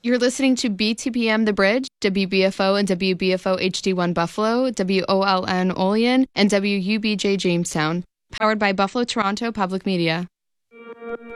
You're listening to BTPM The Bridge, WBFO and WBFO HD1 Buffalo, WOLN Olean, and WUBJ Jamestown, powered by Buffalo Toronto Public Media.